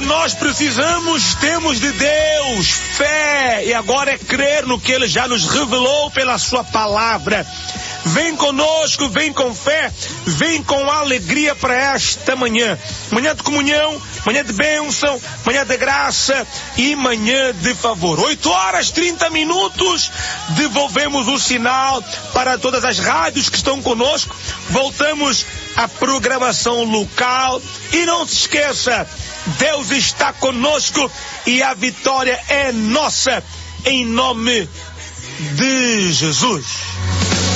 nós precisamos, temos de Deus, fé, e agora é crer no que Ele já nos revelou pela Sua palavra. Vem conosco, vem com fé, vem com alegria para esta manhã. Manhã de comunhão, manhã de bênção, manhã de graça e manhã de favor. 8h30, devolvemos o sinal para todas as rádios que estão conosco. Voltamos à programação local. E não se esqueça, Deus está conosco e a vitória é nossa, em nome de Jesus.